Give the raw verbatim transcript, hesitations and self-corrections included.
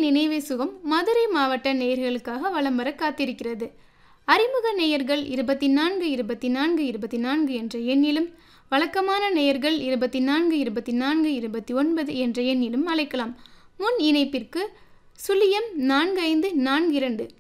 நினைவே சுகம் மதுரை மாவட்ட நேயர்களுக்காக வலம் வர காத்திருக்கிறது. அறிமுக நேயர்கள் இருபத்தி நான்கு இருபத்தி நான்கு இருபத்தி நான்கு என்ற எண்ணிலும், வழக்கமான நேயர்கள் இருபத்தி நான்கு இருபத்தி நான்கு இருபத்தி ஒன்பது என்ற எண்ணிலும் அழைக்கலாம். முன் இணைப்பிற்கு சுழியம் நான்கு ஐந்து நான்கு இரண்டு